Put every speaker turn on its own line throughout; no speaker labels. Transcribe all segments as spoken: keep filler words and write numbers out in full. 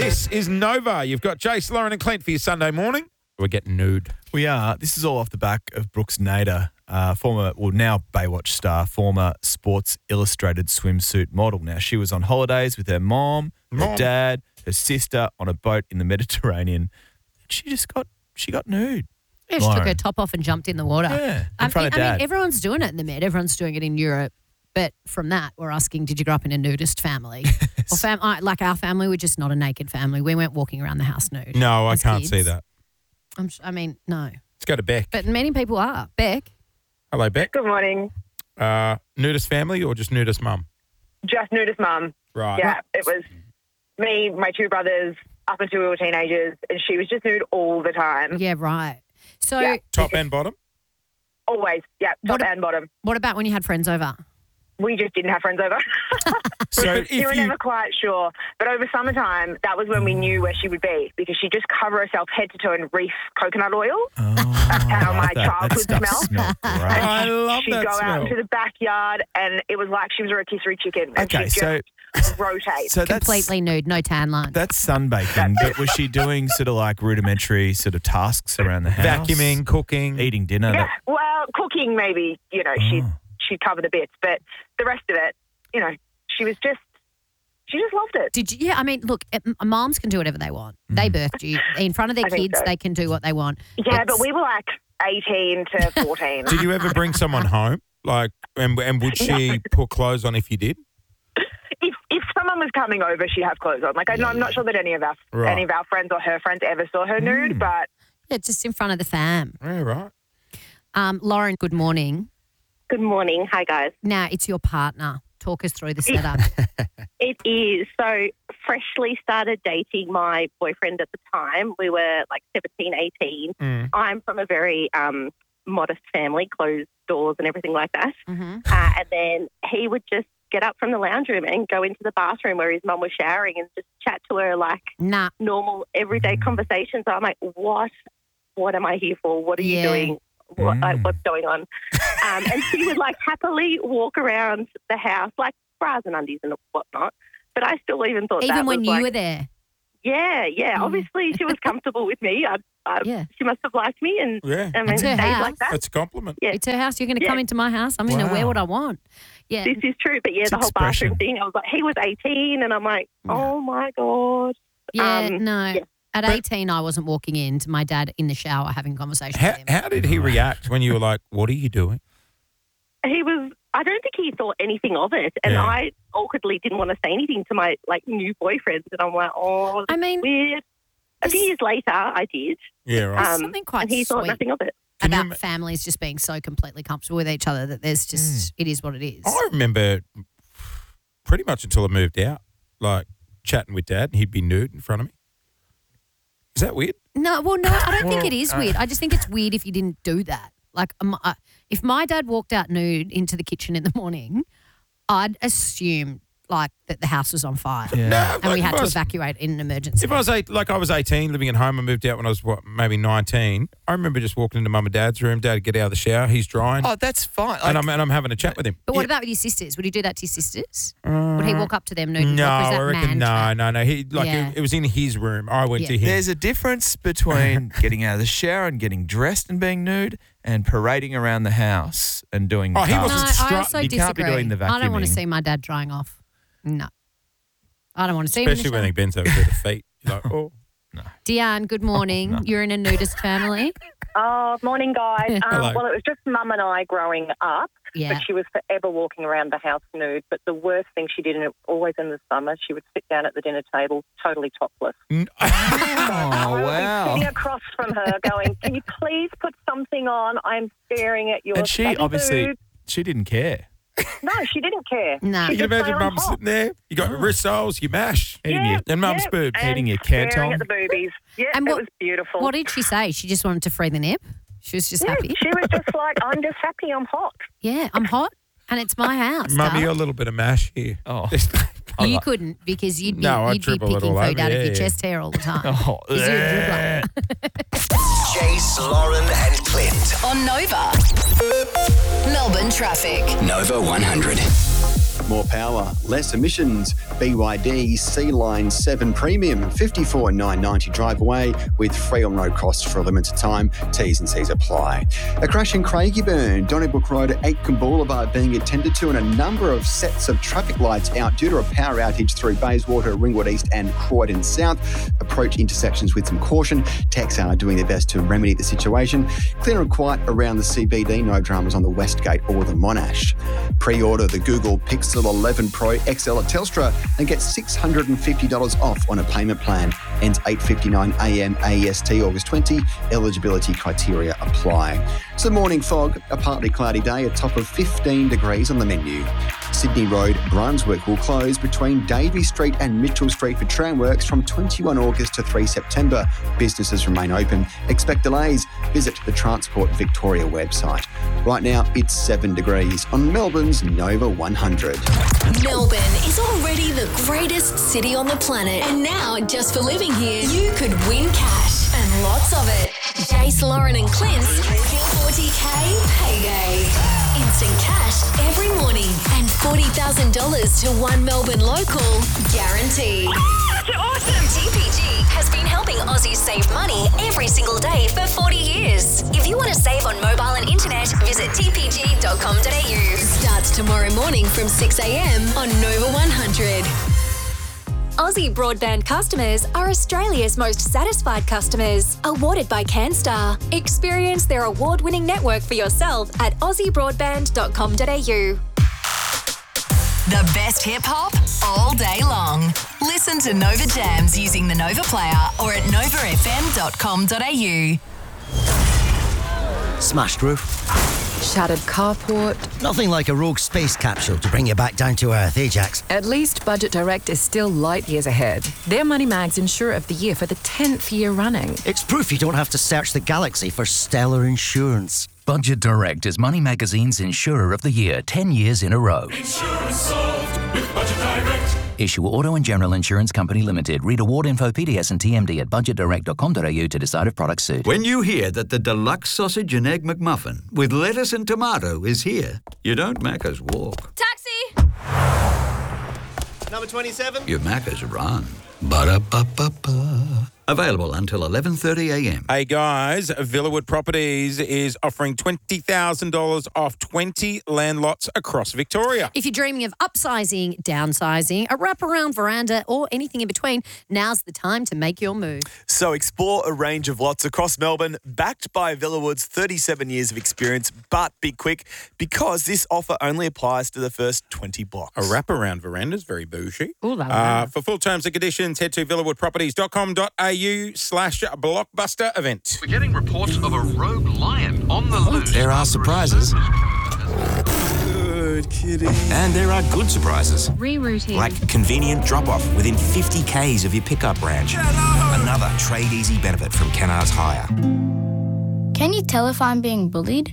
This is Nova. You've got Jace, Lauren and Clint for your Sunday morning. We're getting nude.
We are. This is all off the back of Brooks Nader, uh, former, well, now Baywatch star, former Sports Illustrated swimsuit model. Now, she was on holidays with her mom, her
Mom.
dad, her sister on a boat in the Mediterranean. She just got, she got nude.
Yeah, she took
Lauren.
her top off and jumped in the water.
Yeah, in
I,
front
mean,
of
I mean,
Dad.
everyone's doing it in the Med. Everyone's doing it in Europe. But from that, we're asking, did you grow up in a nudist family? Or fam- I, like our family, we're just not a naked family. We weren't walking around the house nude.
No, I
as
can't
kids.
see that.
I'm, s- I mean, no.
Let's go to Beck.
But many people are. Beck?
Hello, Beck.
Good morning.
Uh, nudist family or just nudist mum?
Just nudist mum.
Right.
Yeah, it was me, my two brothers, up until we were teenagers, and she was just nude all the time.
Yeah, right. So
Yeah.
Top and bottom?
Always, yeah, top
What a-
and bottom.
what about when you had friends over?
We just didn't have friends over.
So if
we were
you...
never quite sure. But over summertime, that was when we knew where she would be because she'd just cover herself head to toe in reef coconut oil.
Oh,
That's how my
that,
childhood
that stuff
smelled.
smelled great.
I love
She'd
that
go
smell.
out into the backyard, and it was like she was a rotisserie chicken. And
Okay,
she'd
so
just rotate.
so that's
Completely nude, no tan line.
that's sunbaking. But was she doing sort of like rudimentary sort of tasks around the house?
Vacuuming, cooking.
eating dinner?
Yeah,
That-
well, cooking maybe, you know, she'd,
Oh.
she'd cover the bits, but the rest of it, you know, she was just, she just loved it.
Did you? Yeah, I mean, look, it, m- moms can do whatever they want. They birthed you. In front of their
I think
kids,
so.
they can do what they want.
Yeah,
It's-
but we were like eighteen to fourteen.
Did you ever bring someone home? Like, and, and would she put clothes on if you did?
if, if someone was coming over, she'd have clothes on. Like, I, I'm not sure that any of our,
Right.
any of our friends or her friends ever saw her nude, but
Yeah, just in front of the fam.
Yeah, right.
Um, Lauren, good morning.
Good morning. Hi, guys.
Now, it's your partner. Talk us through the setup.
It is. So, freshly started dating my boyfriend at the time. We were like seventeen, eighteen.
Mm.
I'm from a very um, modest family, closed doors and everything like that.
hmm
Uh, and then he would just get up from the lounge room and go into the bathroom where his mum was showering and just chat to her like
Nah.
normal, everyday conversations. I'm like, what? What am I here for? What are
Yeah.
you doing? What, like,
Mm.
what's going on? Um, and she would like happily walk around the house, like bras and undies and whatnot. But I still even thought
Even
that
when
was
you
like,
were there.
yeah, yeah.
Mm.
Obviously, she was comfortable with me. I, I,
Yeah.
She must have liked me, and
Yeah.
I mean,
It's her
days
house.
like that.
That's a compliment.
Yeah.
It's her house. You're going to
Yeah.
come into my house. I'm going to
Wow.
wear what I want. Yeah.
This is true. But yeah,
It's
the whole
expression.
bathroom thing. I was like, he was eighteen, and I'm like,
Yeah.
oh my god.
Yeah,
Um,
no.
yeah.
At
But-
eighteen, I wasn't walking in to my dad in the shower having a conversation
How,
with him.
how did he react when you were like, what are you doing?
He was. I don't think he thought anything of it, and
Yeah.
I awkwardly didn't want to say anything to my like new boyfriend, and I'm like, oh,
I mean,
weird. A few
this-
years later, I did,
Yeah, right.
there's
um,
something quite
and he thought
sweet
nothing of it.
Can you
about
ma-
families just being so completely comfortable with each other that there's just, it is what it is.
I remember pretty much until I moved out, like chatting with Dad, and he'd be nude in front of me. Is that weird?
No, well, no, I don't think
Well,
it is
uh,
weird. I just think it's weird if you didn't do that. Like, um, uh, if my dad walked out nude into the kitchen in the morning, I'd assume like that the house was on fire
Yeah.
No,
and we
like,
had
if I
to
was-
evacuate in an emergency.
If I was eight, like I was eighteen, living at home, I moved out when I was what, maybe nineteen. I remember just walking into Mum and Dad's room. Dad would get out of the shower. He's drying,
Oh, that's fine.
and
Like,
I'm and I'm having a chat with him.
But what
Yeah.
about with your sisters? Would he do that to your sisters? Would he walk up to them nude? and
No,
talk, or is
I
that
reckon
man
no,
chat?
no, no. He like
Yeah.
it, it was in his room. I went
Yeah.
to him.
There's a difference between getting out of the shower and getting dressed and being nude and parading around the house and doing
Oh, he
tasks.
No,
wasn't
I
strut-
also
you
disagree.
can't be doing the
I don't want to
vacuuming.
see my dad drying off. No. I don't want to see him in
Especially
the
when he
shower.
bends over to the feet. You're like, oh.
Deanne, good morning.
No.
You're in a nudist family.
oh, morning, guys. Um,
Hello.
well, it was just Mum and I growing up.
Yeah.
But she was forever walking around the house nude. But the worst thing she did, and it was always in the summer, she would sit down at the dinner table totally topless.
N-
Oh,
I would be
wow.
sitting across from her going, can you please put something on? I'm staring at your
And she
baggy
obviously,
boob."
she didn't care.
No, she didn't care.
No.
She
You can
just lay
imagine
on
Mum
top.
sitting there. You got wrist soles, you mash,
Eating
Yeah,
your,
and Mum's
yeah,
boobs.
and
Eating your
staring
canton.
at the boobies. Yeah,
And
it
what-
was beautiful.
What did she say? She just wanted to free the nip? She was just
yeah,
happy?
she was just like, I'm just happy, I'm hot.
Yeah, I'm hot and it's my house.
Mum,
Dad.
you got a little bit of mash here.
Oh.
Just-
You couldn't because you'd be,
No, I'd
you'd be
dribble it
picking
all
food
over,
out
yeah,
of your
yeah.
chest hair all the time.
Oh,
'Cause you're a dribbler.
Jace, Lauren, and Clint.
On Nova. Melbourne traffic.
Nova one hundred.
More power, less emissions. B Y D C-Line seven Premium, fifty-four thousand nine hundred ninety dollars drive away with free or no cost for a limited time. T's and C's apply. A crash in Craigieburn, Donnybrook Road at Aitken Boulevard being attended to, and a number of sets of traffic lights out due to a power outage through Bayswater, Ringwood East and Croydon South. Approach intersections with some caution. Techs are doing their best to remedy the situation. Clear and quiet around the C B D, no dramas on the Westgate or the Monash. Pre-order the Google Pixel eleven Pro X L at Telstra and get six hundred fifty dollars off on a payment plan. Ends eight fifty-nine a m A E S T August twentieth. Eligibility criteria apply. So morning fog, a partly cloudy day, a top of fifteen degrees on the menu. Sydney Road, Brunswick will close between Davey Street and Mitchell Street for tram works from twenty-first August to third September. Businesses remain open. Expect delays. Visit the Transport Victoria website. Right now, it's seven degrees on Melbourne's Nova one hundred.
Melbourne is already the greatest city on the planet. And now, just for living here, you could win cash and lots of it. Jace, Lauren and Clint's forty K payday. Instant cash every morning and forty thousand dollars to one Melbourne local guaranteed.
That's awesome!
T P G has been helping Aussies save money every single day for forty years. If you want to save on mobile and internet, visit t p g dot com dot a u. Starts tomorrow morning from six a m on Nova one hundred.
Aussie Broadband customers are Australia's most satisfied customers, awarded by CanStar. Experience their award-winning network for yourself at aussie broadband dot com dot a u.
The best hip-hop all day long. Listen to Nova Jams using the Nova Player or at nova f m dot com dot a u.
Smashed roof.
Shattered carport.
Nothing like a rogue space capsule to bring you back down to earth, eh, Jax?
At least Budget Direct is still light years ahead. They're Money Mag's Insurer of the Year for the tenth year running.
It's proof you don't have to search the galaxy for stellar insurance.
Budget Direct is Money Magazine's Insurer of the Year ten years in a row.
Insurance solved with Budget Direct.
Issue Auto and General Insurance Company Limited. Read award info, P D S and T M D at budget direct dot com dot a u to decide if products suit.
When you hear that the deluxe sausage and egg McMuffin with lettuce and tomato is here, you don't Macca's walk.
Taxi!
Number twenty-seven.
You Macca's run. Ba-da-ba-ba-ba. Available until eleven thirty a m.
Hey guys, Villawood Properties is offering twenty thousand dollars off twenty land lots across Victoria.
If you're dreaming of upsizing, downsizing, a wraparound veranda, or anything in between, now's the time to make your move.
So explore a range of lots across Melbourne, backed by Villawood's thirty-seven years of experience, but be quick because this offer only applies to the first twenty blocks.
A wraparound veranda is very bougie.
Ooh, la, la.
Uh, for full terms and conditions, head to villawood properties dot com dot a u slash blockbuster event.
We're getting reports of a rogue lion on the loose.
There are surprises.
Good kitty.
And there are good surprises.
Rerouting.
Like convenient drop-off within fifty kays of your pickup branch. Hello. Another Trade Easy benefit from Kennards Hire.
Can you tell if I'm being bullied?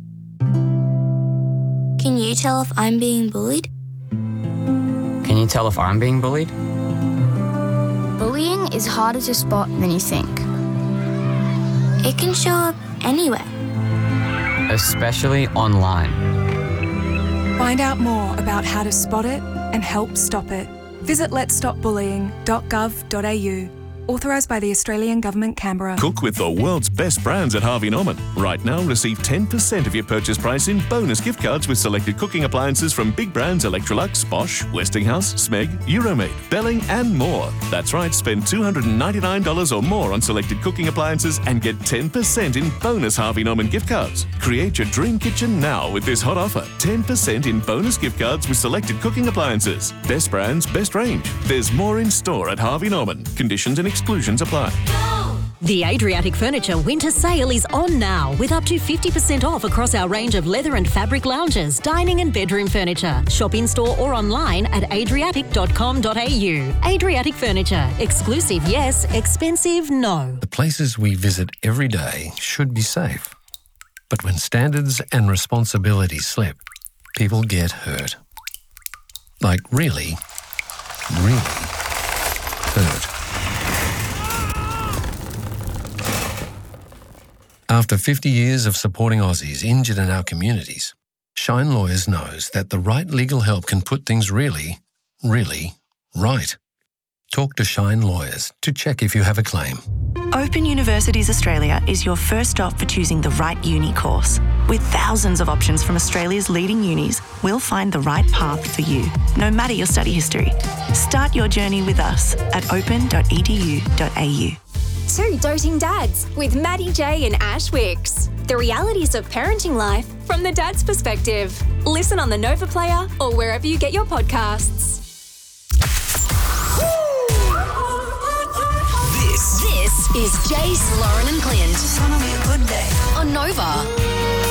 Can you tell if I'm being bullied?
Can you tell if I'm being bullied?
Bullying is harder to spot than you think. It can show up anywhere.
Especially online.
Find out more about how to spot it and help stop it. Visit lets stop bullying dot gov dot a u. Authorised by the Australian Government, Canberra.
Cook with the world's best brands at Harvey Norman. Right now, receive ten percent of your purchase price in bonus gift cards with selected cooking appliances from big brands Electrolux, Bosch, Westinghouse, Smeg, Euromaid, Belling and more. That's right, spend two hundred ninety-nine dollars or more on selected cooking appliances and get ten percent in bonus Harvey Norman gift cards. Create your dream kitchen now with this hot offer. ten percent in bonus gift cards with selected cooking appliances. Best brands, best range. There's more in store at Harvey Norman. Conditions and exclusions apply.
The Adriatic Furniture Winter Sale is on now with up to fifty percent off across our range of leather and fabric lounges, dining and bedroom furniture. Shop in-store or online at adriatic dot com dot a u. Adriatic Furniture. Exclusive, yes. Expensive, no.
The places we visit every day should be safe. But when standards and responsibilities slip, people get hurt. Like really, really hurt. After fifty years of supporting Aussies injured in our communities, Shine Lawyers knows that the right legal help can put things really, really right. Talk to Shine Lawyers to check if you have a claim.
Open Universities Australia is your first stop for choosing the right uni course. With thousands of options from Australia's leading unis, we'll find the right path for you, no matter your study history. Start your journey with us at open dot e d u dot a u.
Two Doting Dads with Maddie J and Ash Wicks. The realities of parenting life from the dad's perspective. Listen on the Nova Player or wherever you get your podcasts.
This, this is Jace, Lauren and Clint on Nova.